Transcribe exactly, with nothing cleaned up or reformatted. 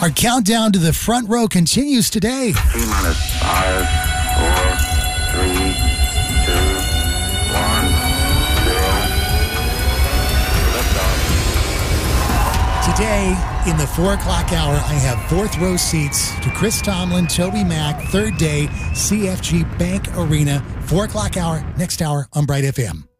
Our countdown to the front row continues today. T minus five, four, three, two, one, zero. Liftoff. Today, in the four o'clock hour, I have fourth row seats to Chris Tomlin, Toby Mack, third day, C F G Bank Arena, four o'clock hour, next hour on Bright F M.